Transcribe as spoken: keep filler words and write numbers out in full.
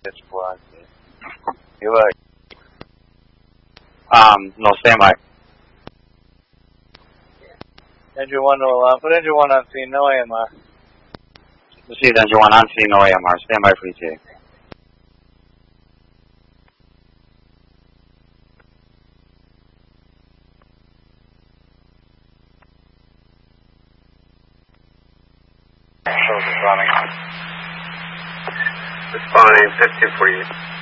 It's blocked. You look. Um, no, stand by. Engine one to alarm. Put engine one on scene, no A M R. Received engine one on scene, no A M R. Stand by for E T A. Responding. Responding, fifty for you.